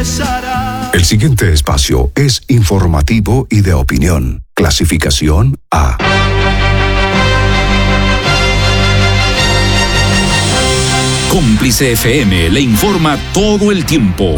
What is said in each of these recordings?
regresará. El siguiente espacio es informativo y de opinión. Clasificación A. Cómplice FM le informa todo el tiempo.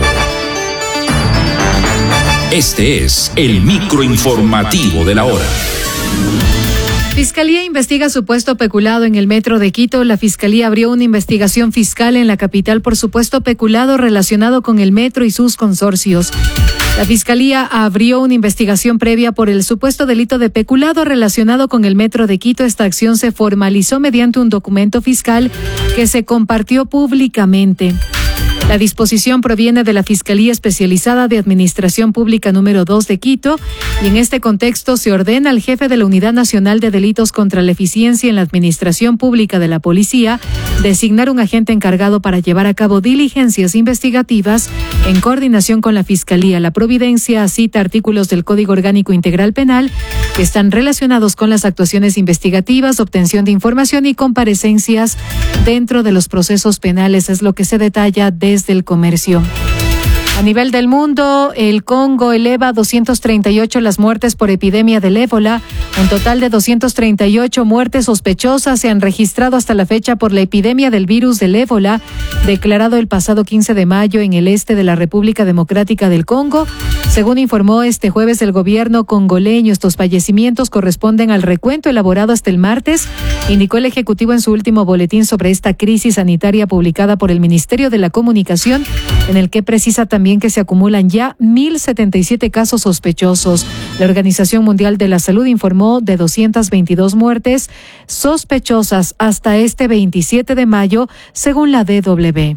Este es el microinformativo de la hora. Fiscalía investiga supuesto peculado en el metro de Quito. La Fiscalía abrió una investigación fiscal en la capital por supuesto peculado relacionado con el metro y sus consorcios. La Fiscalía abrió una investigación previa por el supuesto delito de peculado relacionado con el metro de Quito. Esta acción se formalizó mediante un documento fiscal que se compartió públicamente. La disposición proviene de la Fiscalía Especializada de Administración Pública número 2 de Quito y en este contexto se ordena al jefe de la Unidad Nacional de Delitos contra la Eficiencia en la Administración Pública de la Policía designar un agente encargado para llevar a cabo diligencias investigativas en coordinación con la Fiscalía. La providencia cita artículos del Código Orgánico Integral Penal que están relacionados con las actuaciones investigativas, obtención de información y comparecencias dentro de los procesos penales. Es lo que se detalla desde el comercio. A nivel del mundo, el Congo eleva a 238 las muertes por epidemia del ébola. Un total de 238 muertes sospechosas se han registrado hasta la fecha por la epidemia del virus del ébola, declarado el pasado 15 de mayo en el este de la República Democrática del Congo. Según informó este jueves el gobierno congoleño, estos fallecimientos corresponden al recuento elaborado hasta el martes, indicó el Ejecutivo en su último boletín sobre esta crisis sanitaria publicada por el Ministerio de la Comunicación, en el que precisa también que se acumulan ya 1.077 casos sospechosos. La Organización Mundial de la Salud informó de 222 muertes sospechosas hasta este 27 de mayo, según la DW.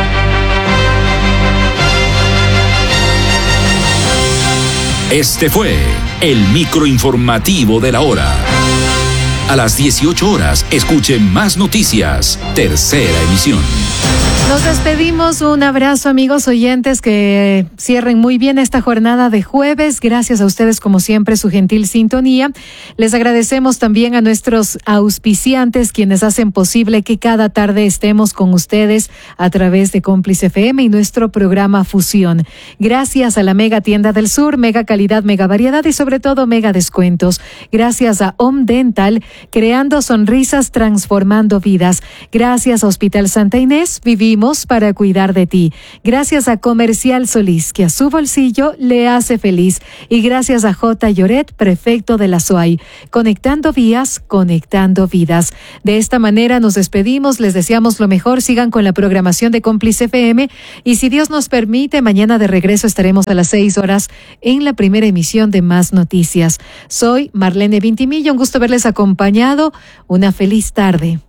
Este fue el microinformativo de la hora. A las 18 horas, escuche más noticias. Tercera emisión. Nos despedimos. Un abrazo, amigos oyentes, que cierren muy bien esta jornada de jueves. Gracias a ustedes, como siempre, su gentil sintonía. Les agradecemos también a nuestros auspiciantes, quienes hacen posible que cada tarde estemos con ustedes a través de Cómplice FM y nuestro programa Fusión. Gracias a la Mega Tienda del Sur, mega calidad, mega variedad y sobre todo mega descuentos. Gracias a Om Dental, creando sonrisas, transformando vidas. Gracias a Hospital Santa Inés, vivimos para cuidar de ti. Gracias a Comercial Solís, que a su bolsillo le hace feliz. Y gracias a J. Lloret, prefecto de la SOAI. Conectando vías, conectando vidas. De esta manera nos despedimos, les deseamos lo mejor, sigan con la programación de Cómplice FM y si Dios nos permite, mañana de regreso estaremos a las 6 horas en la primera emisión de Más Noticias. Soy Marlene Vintimilla, un gusto verles acompañado. Una feliz tarde.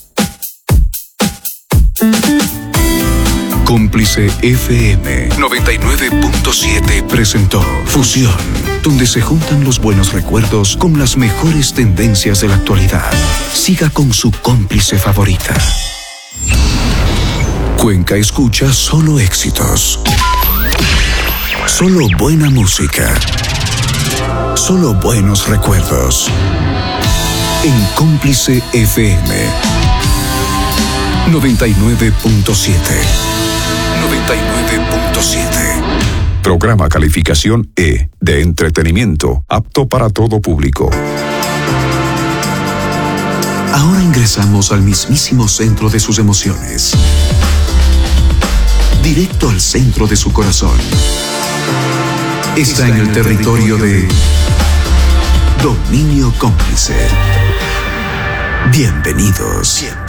Cómplice FM 99.7 presentó Fusión, donde se juntan los buenos recuerdos con las mejores tendencias de la actualidad. Siga con su cómplice favorita. Cuenca escucha solo éxitos, solo buena música, solo buenos recuerdos. En Cómplice FM 99.7. Programa calificación E, de entretenimiento, apto para todo público. Ahora ingresamos al mismísimo centro de sus emociones. Directo al centro de su corazón. Está en el territorio de Dominio Cómplice. Bienvenidos.